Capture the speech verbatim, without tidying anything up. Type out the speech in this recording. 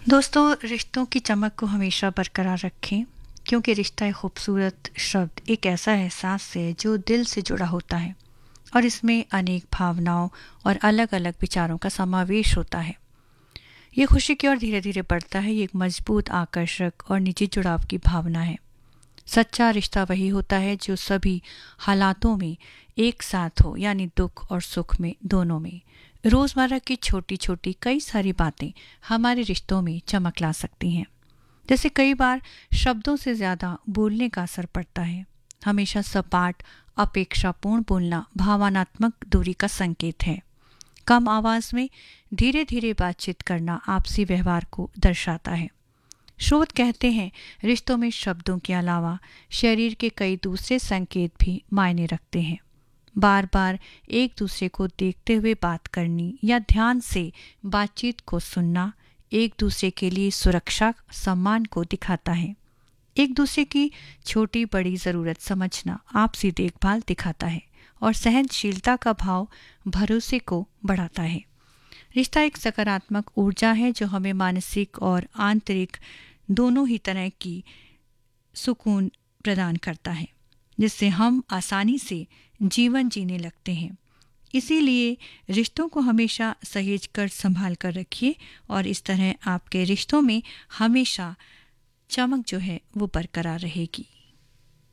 दोस्तों, रिश्तों की चमक को हमेशा बरकरार रखें, क्योंकि रिश्ता एक खूबसूरत शब्द, एक ऐसा एहसास है जो दिल से जुड़ा होता है और इसमें अनेक भावनाओं और अलग-अलग विचारों का समावेश होता है। ये खुशी की ओर धीरे-धीरे बढ़ता है। ये एक मजबूत, आकर्षक और निजी जुड़ाव की भावना है। सच्चा रिश्ता वही होता है जो सभी हालातों में एक साथ हो, यानी दुख और सुख में, दोनों में। रोज़मर्रा की छोटी छोटी कई सारी बातें हमारे रिश्तों में चमक ला सकती हैं। जैसे कई बार शब्दों से ज़्यादा बोलने का असर पड़ता है। हमेशा सपाट, अपेक्षापूर्ण बोलना भावनात्मक दूरी का संकेत है। कम आवाज़ में धीरे धीरे बातचीत करना आपसी व्यवहार को दर्शाता है। शोध कहते हैं, रिश्तों में शब्दों के अलावा शरीर के कई दूसरे संकेत भी मायने रखते हैं। बार बार एक दूसरे को देखते हुए बात करनी या ध्यान से बातचीत को सुनना एक दूसरे के लिए सुरक्षा, सम्मान को दिखाता है। एक दूसरे की छोटी बड़ी ज़रूरत समझना आपसी देखभाल दिखाता है और सहनशीलता का भाव भरोसे को बढ़ाता है। रिश्ता एक सकारात्मक ऊर्जा है जो हमें मानसिक और आंतरिक दोनों ही तरह की सुकून प्रदान करता है, जिससे हम आसानी से जीवन जीने लगते हैं। इसीलिए रिश्तों को हमेशा सहेज कर संभाल कर रखिए और इस तरह आपके रिश्तों में हमेशा चमक जो है वो बरकरार रहेगी।